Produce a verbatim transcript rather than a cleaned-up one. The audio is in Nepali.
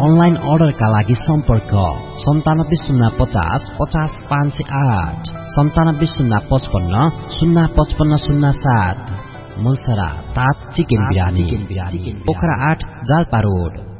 अनलाइन अर्डरका लागि सम्पर्क सन्तानब्बे शून्य पचास पचास पाँच सय आठ सन्तानब्बे शून्य पचपन्न शून्य पचपन्न शून्य सात। मुलसरा तात चिकन बिरानी पोखरा आठ जाल्पा रोड।